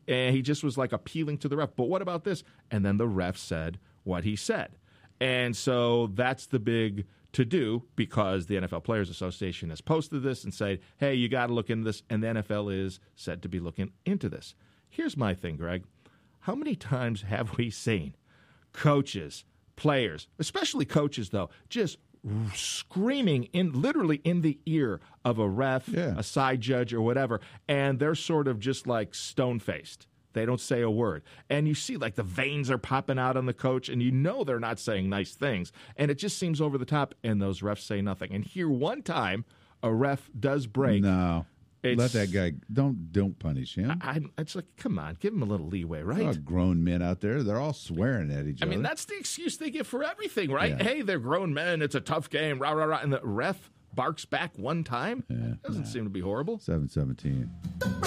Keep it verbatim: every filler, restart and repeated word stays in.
And he just was like appealing to the ref. But what about this? And then the ref said what he said. And so that's the big to-do, because the N F L Players Association has posted this and said, hey, you got to look into this, and the N F L is said to be looking into this. Here's my thing, Greg. How many times have we seen coaches, players, especially coaches, though, just screaming in literally in the ear of a ref, yeah. a side judge, or whatever, and they're sort of just like stone-faced. They don't say a word. And you see like the veins are popping out on the coach, and you know they're not saying nice things. And it just seems over the top, and those refs say nothing. And here one time a ref does break. No. It's, Let that guy don't don't punish him. I, I, it's like, come on, give him a little leeway, right? There are grown men out there. They're all swearing at each I other. mean, that's the excuse they give for everything, right? Yeah. Hey, they're grown men. It's a tough game, rah, rah, rah. And the ref barks back one time? Yeah, Doesn't nah. seem to be horrible. seven seventeen